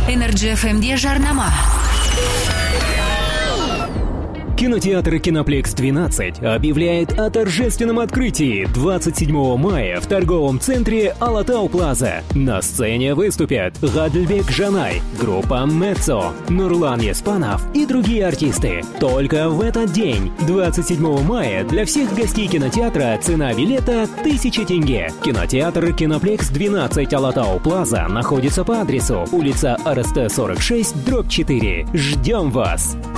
Energy FM-де жарнама. Кинотеатр «Киноплекс-12» объявляет о торжественном открытии 27 мая в торговом центре «Алатау Плаза». На сцене выступят Гадльбек Жанай, группа «Меццо», Нурлан Еспанов и другие артисты. Только в этот день, 27 мая, для всех гостей кинотеатра цена билета 1000 тенге. Кинотеатр «Киноплекс-12» «Алатау Плаза» находится по адресу улица РСТ 46/4. Ждем вас!